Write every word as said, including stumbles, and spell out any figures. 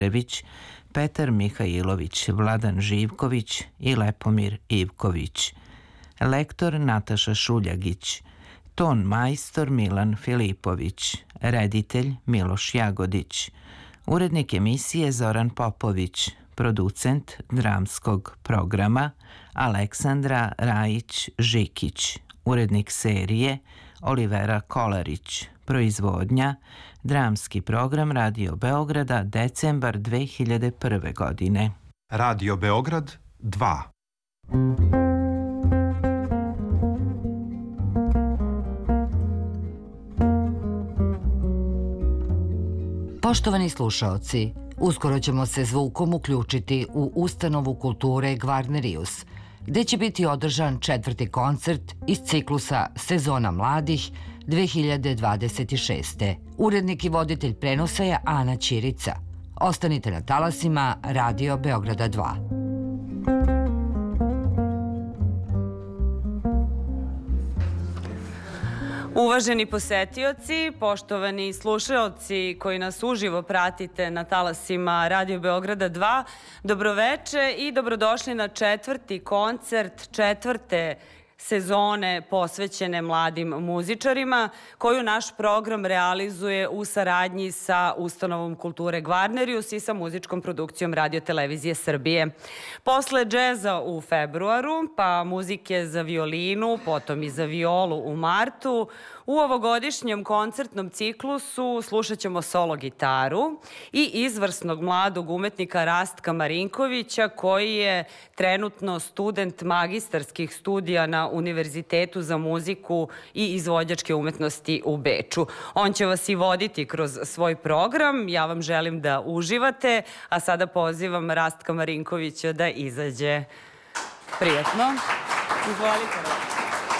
Rević, Petar Mihajlović, Vladan Živković i Lepomir Ivković. Lektor Nataša Šuljagić. Ton majstor Milan Filipović. Reditelj Miloš Jagodić. Urednik emisije Zoran Popović. Producent dramskog programa Aleksandra Rajić-Žikić. Urednik serije Olivera Kolarić. Proizvodnja Dramski program Radio Beograda, decembar dve hiljade prve. godine. Radio Beograd dva. Poštovani slušaoci, uskoro ćemo se zvukom uključiti u ustanovu kulture Gvarnerius, gde će biti održan četvrti koncert iz ciklusa Sezona mladih dve hiljade dvadeset šeste. Urednik i voditelj prenosa je Ana Ćirica. Ostanite na talasima Radio Beograda dva. Uvaženi posetioci, poštovani slušaoci koji nas uživo pratite na talasima Radio Beograda dva, dobroveče i dobrodošli na četvrti koncert četvrte sezone posvećene mladim muzičarima, koju naš program realizuje u saradnji sa Ustanovom kulture Gvarnerius i sa muzičkom produkcijom Radio-televizije Srbije. Posle džeza u februaru, pa muzike za violinu, potom i za violu u martu, u ovogodišnjem koncertnom ciklusu slušat ćemo solo gitaru i izvrsnog mladog umetnika Rastka Marinkovića, koji je trenutno student magistarskih studija na Univerzitetu za muziku i izvođačke umetnosti u Beču. On će vas i voditi kroz svoj program. Ja vam želim da uživate, a sada pozivam Rastka Marinkovića da izađe. Prijatno. Izvolite.